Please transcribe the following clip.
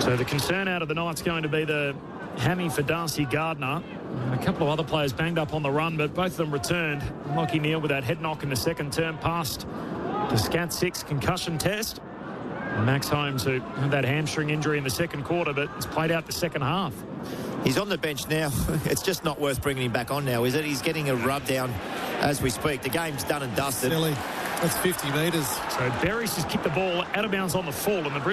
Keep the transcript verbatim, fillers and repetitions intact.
So the concern out of the night's going to be the hammy for Darcy Gardner. And a couple of other players banged up on the run, but both of them returned. Lockie Neal with that head knock in the second term passed the Scat six concussion test. And Max Holmes, who had that hamstring injury in the second quarter, but has played out the second half. He's on the bench now. It's just not worth bringing him back on now, is it? He's getting a rub down as we speak. The game's done and dusted. Silly. That's fifty metres. So Berries has kicked the ball out of bounds on the full, and the